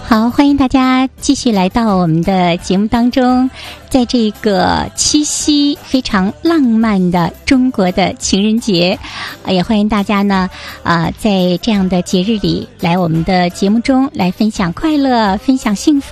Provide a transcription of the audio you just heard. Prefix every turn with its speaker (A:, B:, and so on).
A: 好，欢迎大家继续来到我们的节目当中。在这个七夕非常浪漫的中国的情人节，也欢迎大家呢在这样的节日里来我们的节目中来分享快乐，分享幸福。